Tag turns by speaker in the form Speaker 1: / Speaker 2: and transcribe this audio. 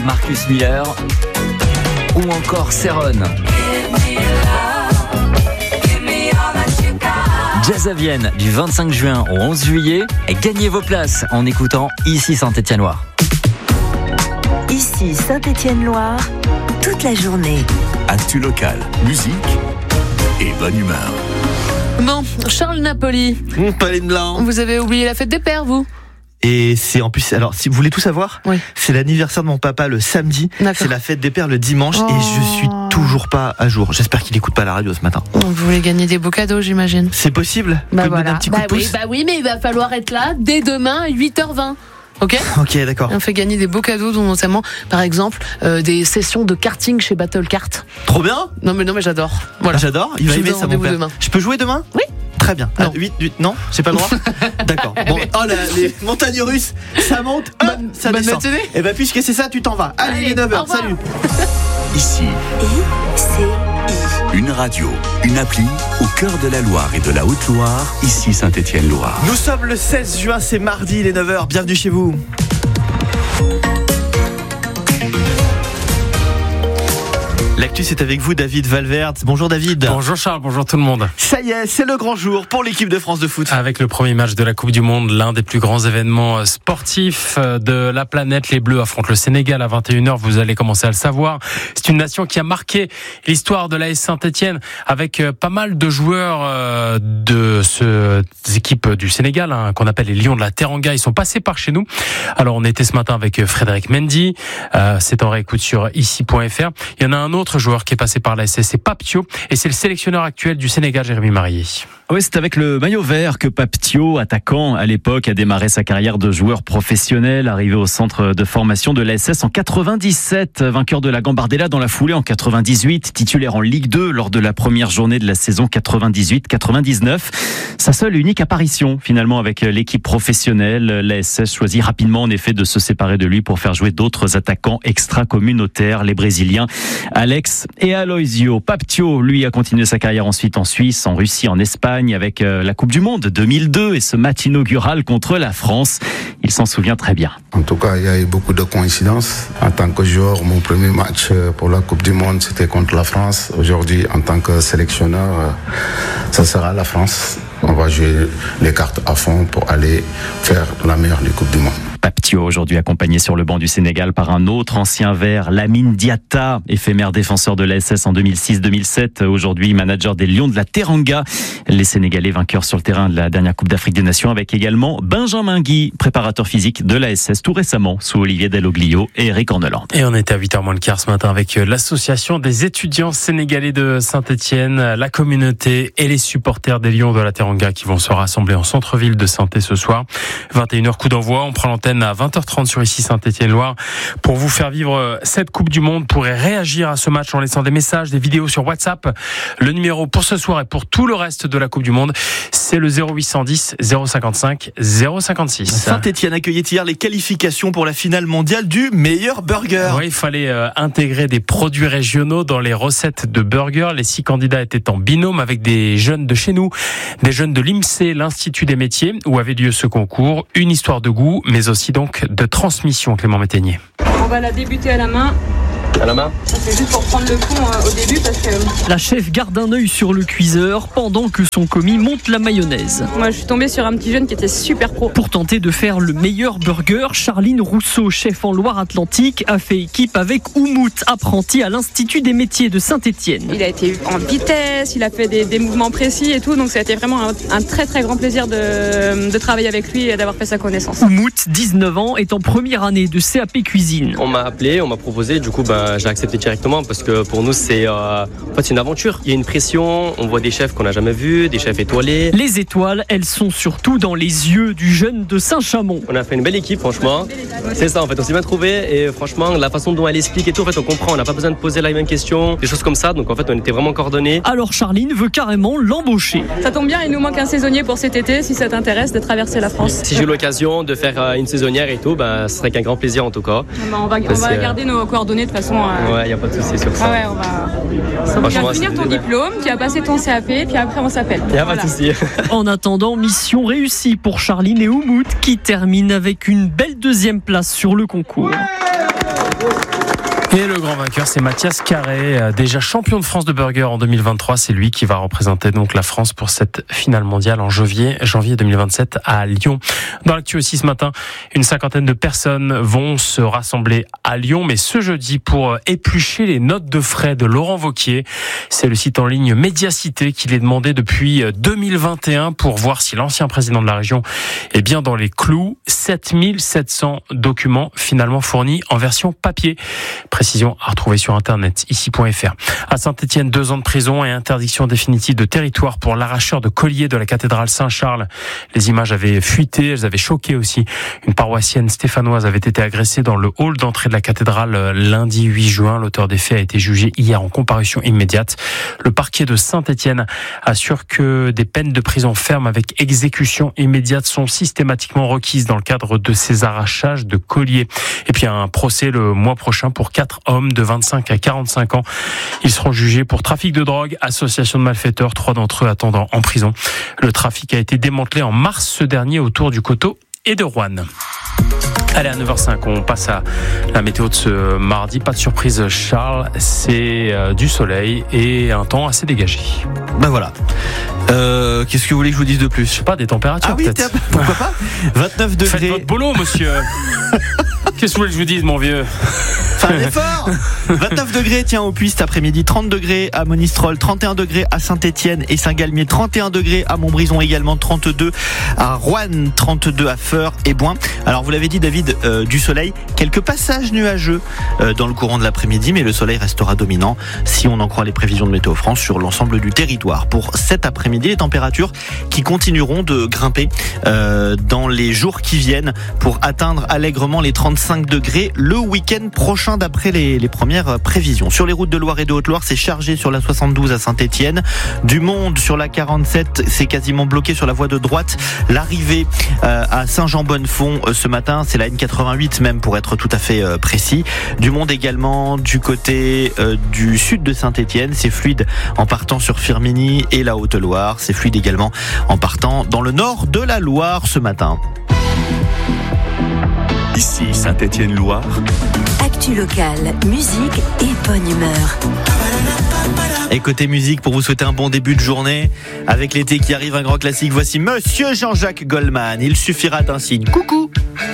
Speaker 1: Marcus Miller ou encore Céron. Jazz à Vienne du 25 juin au 11 juillet. Gagnez vos places en écoutant Ici Saint-Étienne-Loire.
Speaker 2: Ici Saint-Étienne-Loire, toute la journée.
Speaker 3: Actu local, musique et bonne humeur.
Speaker 4: Bon, Charles Napoli.
Speaker 5: Pauline Blanc.
Speaker 4: Vous avez oublié la fête des pères, vous ?
Speaker 5: Et c'est en plus, alors si vous voulez tout savoir,
Speaker 4: oui.
Speaker 5: C'est l'anniversaire de mon papa le samedi,
Speaker 4: D'accord.
Speaker 5: C'est la fête des pères le dimanche et je suis toujours pas à jour. J'espère qu'il écoute pas la radio ce matin.
Speaker 4: Vous voulez gagner des beaux cadeaux, j'imagine.
Speaker 5: C'est possible ?
Speaker 4: Bah
Speaker 5: voilà. Un petit coup de pouce.
Speaker 4: Oui, mais il va falloir être là dès demain à 8h20. Ok,
Speaker 5: d'accord.
Speaker 4: On fait gagner des beaux cadeaux, dont notamment, par exemple, des sessions de karting chez Battle Kart.
Speaker 5: Trop bien.
Speaker 4: Non mais j'adore. Voilà.
Speaker 5: J'adore. Il va aimer ça, mon père.
Speaker 4: Demain.
Speaker 5: Je peux jouer demain ?
Speaker 4: Oui.
Speaker 5: Très bien.
Speaker 4: Non.
Speaker 5: 8, non, j'ai pas le droit. D'accord. Bon, les montagnes russes, ça monte, ça
Speaker 4: bonne
Speaker 5: descend.
Speaker 4: matinée.
Speaker 5: Et puisque c'est ça, tu t'en vas. Allez, il est 9h. Salut.
Speaker 3: Ici,
Speaker 2: ICI.
Speaker 3: une radio, une appli au cœur de la Loire et de la Haute-Loire. Ici Saint-Étienne-Loire.
Speaker 5: Nous sommes le 16 juin, c'est mardi, il est 9h. Bienvenue chez vous. L'actu, c'est avec vous, David Valverde. Bonjour David.
Speaker 6: Bonjour Charles, bonjour tout le monde.
Speaker 5: Ça y est, c'est le grand jour pour l'équipe de France de foot.
Speaker 6: Avec le premier match de la Coupe du Monde, l'un des plus grands événements sportifs de la planète, les Bleus affrontent le Sénégal à 21h, vous allez commencer à le savoir. C'est une nation qui a marqué l'histoire de l'AS Saint-Étienne avec pas mal de joueurs de ces équipes du Sénégal, qu'on appelle les Lions de la Teranga. Ils sont passés par chez nous. Alors on était ce matin avec Frédéric Mendy, c'est en réécoute sur ici.fr. Il y en a un autre joueur qui est passé par la SS, c'est Pape Thiaw, et c'est le sélectionneur actuel du Sénégal, Jérémy Marié.
Speaker 7: Oui, c'est avec le maillot vert que Pape Thiaw, attaquant à l'époque, a démarré sa carrière de joueur professionnel, arrivé au centre de formation de l'ASS en 97, vainqueur de la Gambardella dans la foulée en 98, titulaire en Ligue 2 lors de la première journée de la saison 98-99. Sa seule et unique apparition finalement avec l'équipe professionnelle, l'ASS choisit rapidement en effet de se séparer de lui pour faire jouer d'autres attaquants extra-communautaires, les Brésiliens Alex et Aloisio. Pape Thiaw, lui, a continué sa carrière ensuite en Suisse, en Russie, en Espagne, avec la Coupe du Monde 2002 et ce match inaugural contre la France. Il s'en souvient très bien.
Speaker 8: En tout cas, il y a eu beaucoup de coïncidences. En tant que joueur, mon premier match pour la Coupe du Monde, c'était contre la France. Aujourd'hui, en tant que sélectionneur, ça sera la France. On va jouer les cartes à fond pour aller faire la meilleure des Coupes du Monde.
Speaker 7: Pape Thiaw, aujourd'hui accompagné sur le banc du Sénégal par un autre ancien vert, Lamine Diatta, éphémère défenseur de l'ASS en 2006-2007, aujourd'hui manager des Lions de la Teranga. Les Sénégalais vainqueurs sur le terrain de la dernière Coupe d'Afrique des Nations, avec également Benjamin Guy, préparateur physique de l'ASS tout récemment, sous Olivier Dalloglio et Eric Orneland.
Speaker 6: Et on était à 8h moins le quart ce matin avec l'association des étudiants sénégalais de Saint-Étienne, la communauté et les supporters des Lions de la Teranga qui vont se rassembler en centre-ville de Saint-Étienne ce soir. 21h coup d'envoi, on prend l'antenne à 20h30 sur ici Saint-Étienne-Loire pour vous faire vivre cette Coupe du Monde. Vous pourrez réagir à ce match en laissant des messages, des vidéos sur WhatsApp. Le numéro pour ce soir et pour tout le reste de la Coupe du Monde, c'est le 0810 055 056.
Speaker 5: Saint-Étienne accueillait hier les qualifications pour la finale mondiale du meilleur burger.
Speaker 6: Oui, il fallait intégrer des produits régionaux dans les recettes de burgers. Les 6 candidats étaient en binôme avec des jeunes de chez nous, des jeunes de l'IMSEE, l'Institut des métiers, où avait lieu ce concours. Une histoire de goût, mais aussi donc de transmission, Clément Métainier.
Speaker 9: On va la débuter à la main.
Speaker 10: À la main.
Speaker 9: C'est juste pour prendre le fond au début parce que...
Speaker 11: La chef garde un œil sur le cuiseur pendant que son commis monte la mayonnaise.
Speaker 9: Moi je suis tombée sur un petit jeune qui était super pro.
Speaker 11: Pour tenter de faire le meilleur burger, Charline Rousseau, chef en Loire-Atlantique, a fait équipe avec Oumout, apprenti à l'Institut des métiers de Saint-Étienne.
Speaker 9: Il a été en vitesse, il a fait des mouvements précis et tout, donc ça a été vraiment un très très grand plaisir de travailler avec lui et d'avoir fait sa connaissance.
Speaker 11: Oumout, 19 ans, est en première année de CAP cuisine.
Speaker 10: On m'a appelé, on m'a proposé, du coup j'ai accepté directement parce que pour nous c'est une aventure. Il y a une pression, on voit des chefs qu'on n'a jamais vus, des chefs étoilés.
Speaker 11: Les étoiles, elles sont surtout dans les yeux du jeune de Saint-Chamond.
Speaker 10: On a fait une belle équipe franchement, c'est ça en fait, on s'est bien trouvé et franchement la façon dont elle explique et tout, en fait on comprend, on n'a pas besoin de poser la même question, des choses comme ça, donc en fait on était vraiment coordonnés.
Speaker 11: Alors Charline veut carrément l'embaucher.
Speaker 9: Ça tombe bien, il nous manque un saisonnier pour cet été, si ça t'intéresse de traverser la France.
Speaker 10: Si j'ai eu l'occasion de faire une saisonnière et tout, ce serait qu'un grand plaisir en tout cas.
Speaker 9: On va garder nos coordonnées de toute façon.
Speaker 10: Ouais, il n'y a pas de souci sur ça.
Speaker 9: Ah ouais, tu vas finir ton diplôme, tu vas passer ton CAP, puis après on s'appelle.
Speaker 10: Il n'y a pas de souci.
Speaker 11: En attendant, mission réussie pour Charline et Oumout qui terminent avec une belle deuxième place sur le concours.
Speaker 6: Et le grand vainqueur, c'est Mathias Carré, déjà champion de France de burger en 2023. C'est lui qui va représenter donc la France pour cette finale mondiale en janvier 2027 à Lyon. Dans l'actu aussi ce matin, une cinquantaine de personnes vont se rassembler à Lyon, mais ce jeudi pour éplucher les notes de frais de Laurent Wauquiez. C'est le site en ligne Médiacité qui les demandait depuis 2021 pour voir si l'ancien président de la région est bien dans les clous. 7700 documents finalement fournis en version papier. Précision à retrouver sur internet, ici.fr. À Saint-Étienne, 2 ans de prison et interdiction définitive de territoire pour l'arracheur de collier de la cathédrale Saint-Charles. Les images avaient fuité, elles avaient choqué aussi. Une paroissienne stéphanoise avait été agressée dans le hall d'entrée de la cathédrale lundi 8 juin. L'auteur des faits a été jugé hier en comparution immédiate. Le parquet de Saint-Étienne assure que des peines de prison ferme avec exécution immédiate sont systématiquement requises dans le cadre de ces arrachages de colliers. Et puis un procès le mois prochain pour 4 hommes de 25 à 45 ans. Ils seront jugés pour trafic de drogue, association de malfaiteurs, 3 d'entre eux attendant en prison. Le trafic a été démantelé en mars ce dernier autour du Coteau et de Roanne. Allez, à 9h05, on passe à la météo de ce mardi. Pas de surprise, Charles, c'est du soleil et un temps assez dégagé.
Speaker 5: Ben voilà. Qu'est-ce que vous voulez que je vous dise de plus?
Speaker 6: Je sais pas, des températures peut-être.
Speaker 5: Pourquoi pas? 29 degrés.
Speaker 6: Faites votre boulot, monsieur. Qu'est-ce que vous voulez que je vous dise, mon vieux?
Speaker 5: Enfin, un effort. 29 degrés, tiens, au Puy cet après-midi, 30 degrés à Monistrol, 31 degrés à Saint-Étienne et Saint-Galmier, 31 degrés à Montbrison également, 32 à Roanne, 32 à Feurs et Boin. Alors vous l'avez dit, David, du soleil, quelques passages nuageux dans le courant de l'après-midi, mais le soleil restera dominant si on en croit les prévisions de Météo France sur l'ensemble du territoire. Pour cet après-midi, les températures qui continueront de grimper dans les jours qui viennent pour atteindre allègrement les 35 degrés le week-end prochain d'après les premières prévisions. Sur les routes de Loire et de Haute-Loire, c'est chargé sur la 72 à Saint-Étienne. Du monde sur la 47, c'est quasiment bloqué sur la voie de droite. L'arrivée à Saint-Jean-Bonnefond ce matin, c'est la N88 même pour être tout à fait précis. Du monde également du côté du sud de Saint-Étienne, c'est fluide en partant sur Firminy et la Haute-Loire. C'est fluide également en partant dans le nord de la Loire ce matin.
Speaker 3: Ici Saint-Étienne-Loire.
Speaker 2: Actu locale, musique et bonne humeur.
Speaker 5: Et côté musique, pour vous souhaiter un bon début de journée, avec l'été qui arrive, un grand classique, voici Monsieur Jean-Jacques Goldman. Il suffira d'un signe. Coucou!